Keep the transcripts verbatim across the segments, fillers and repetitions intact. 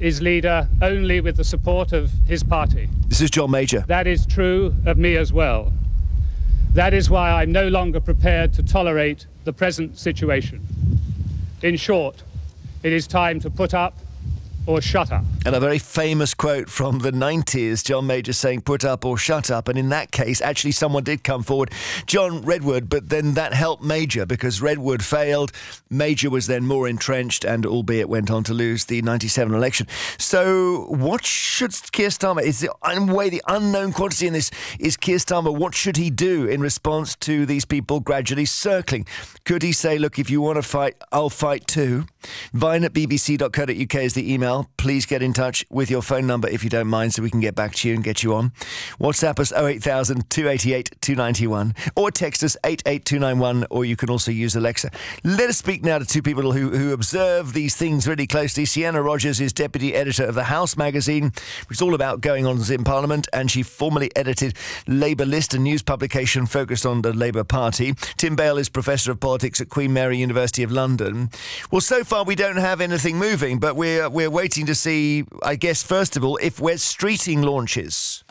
is leader only with the support of his party. This is John Major. That is true of me as well. That is why I'm no longer prepared to tolerate the present situation. In short, it is time to put up or shut up. And a very famous quote from the nineties, John Major saying, put up or shut up. And in that case, actually someone did come forward, John Redwood, but then that helped Major because Redwood failed. Major was then more entrenched and albeit went on to lose the ninety-seven election. So what should Keir Starmer, is the way the unknown quantity in this is Keir Starmer, what should he do in response to these people gradually circling? Could he say, look, if you want to fight, I'll fight too? Vine at b b c dot co dot u k is the email. Please get in touch with your phone number if you don't mind so we can get back to you and get you on. WhatsApp us oh eight thousand, two eight eight, two nine one or text us eight eight two nine one, or you can also use Alexa. Let us speak now to two people who, who observe these things really closely. Sienna Rogers is deputy editor of The House magazine, which is all about going on in Parliament, and she formerly edited Labour List, a news publication focused on the Labour Party. Tim Bale is professor of politics at Queen Mary University of London. Well, so far we don't have anything moving, but we're we're waiting to see, I guess, first of all, if Wes Streeting launches.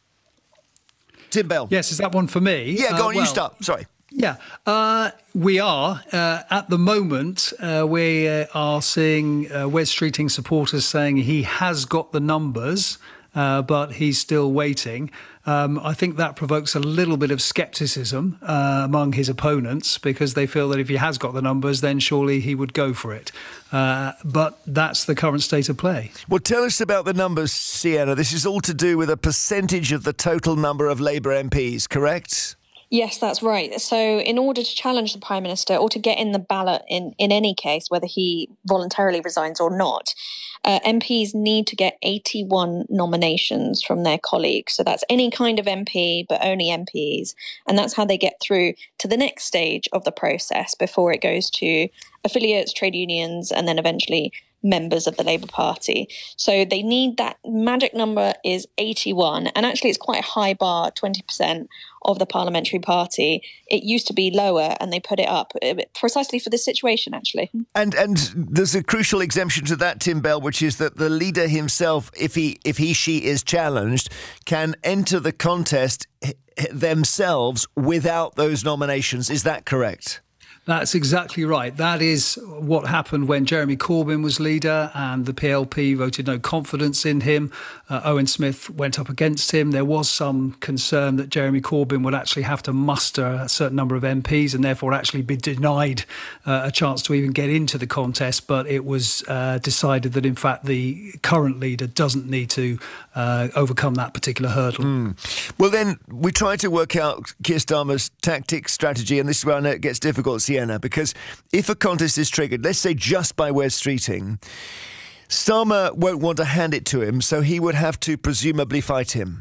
Tim Bell. Yes, is that one for me? Yeah, go uh, on, well, you start. Sorry. Yeah, uh, we are. Uh, at the moment, uh, we uh, are seeing uh, Wes Streeting supporters saying he has got the numbers, uh, but he's still waiting. Um, I think that provokes a little bit of scepticism uh, among his opponents because they feel that if he has got the numbers, then surely he would go for it. Uh, but that's the current state of play. Well, tell us about the numbers, Sienna. This is all to do with a percentage of the total number of Labour M Ps, correct? Yes, that's right. So in order to challenge the Prime Minister or to get in the ballot in, in any case, whether he voluntarily resigns or not, uh, M Ps need to get eighty-one nominations from their colleagues. So that's any kind of M P, but only M Ps. And that's how they get through to the next stage of the process before it goes to affiliates, trade unions, and then eventually members of the Labour Party. So they need that magic number is eighty-one. And actually it's quite a high bar, twenty percent of the parliamentary party. It used to be lower and they put it up precisely for this situation, actually. And and there's a crucial exemption to that, Tim Bell, which is that the leader himself, if he if he, she is challenged, can enter the contest themselves without those nominations. Is that correct? That's exactly right. That is what happened when Jeremy Corbyn was leader and the P L P voted no confidence in him. Uh, Owen Smith went up against him. There was some concern that Jeremy Corbyn would actually have to muster a certain number of M Ps and therefore actually be denied uh, a chance to even get into the contest. But it was uh, decided that, in fact, the current leader doesn't need to uh, overcome that particular hurdle. Mm. Well, then we try to work out Keir Starmer's tactics, strategy, and this is where I know it gets difficult, Sienna, because if a contest is triggered, let's say just by Wes Streeting, Starmer won't want to hand it to him, so he would have to presumably fight him.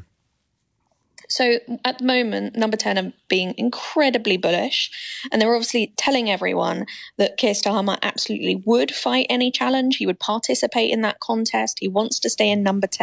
So at the moment, Number ten are being incredibly bullish, and they're obviously telling everyone that Keir Starmer absolutely would fight any challenge. He would participate in that contest. He wants to stay in Number ten.